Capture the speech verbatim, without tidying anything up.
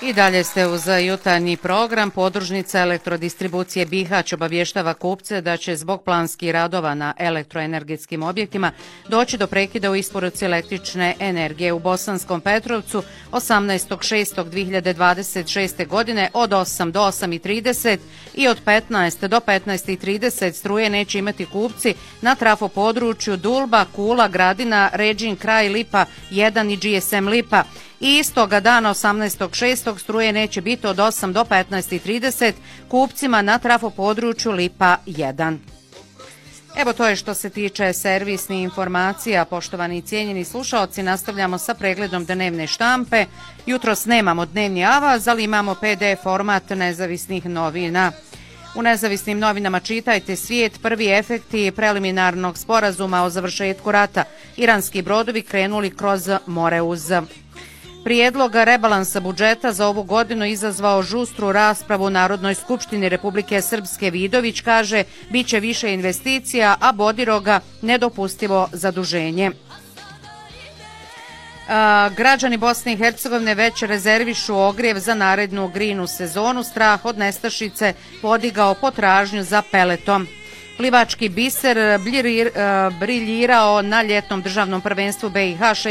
I dalje ste uz jutarnji program. Podružnica elektrodistribucije Bihać obavještava kupce da će zbog planskih radova na elektroenergetskim objektima doći do prekida u isporuci električne energije u Bosanskom Petrovcu osamnaestog šestog dve hiljade dvadeset šeste. godine od osam do osam i trideset i od petnaest do petnaest i trideset struje neće imati kupci na trafo području Dulba, Kula, Gradina, Ređin, Kraj, Lipa jedan i G S M Lipa. I istoga dana osamnaestog šestog struje neće biti od osam do petnaest i trideset kupcima na trafo području Lipa jedan. Evo to je što se tiče servisnih informacija. Poštovani i cijenjeni slušaoci, nastavljamo sa pregledom dnevne štampe. Jutros nemamo dnevni avaz, ali imamo P D F format nezavisnih novina. U nezavisnim novinama čitajte: svijet, prvi efekti preliminarnog sporazuma o završetku rata. Iranski brodovi krenuli kroz more uz. Prijedlog rebalansa budžeta za ovu godinu izazvao žustru raspravu u Narodnoj skupštini Republike Srpske. Vidović kaže biće više investicija, a Bodiroga nedopustivo zaduženje. A, građani Bosne i Hercegovine već rezervišu ogrijev za narednu grinu sezonu. Strah od nestašice podigao potražnju za peletom. Plivački biser briljirao na ljetnom državnom prvenstvu B i H.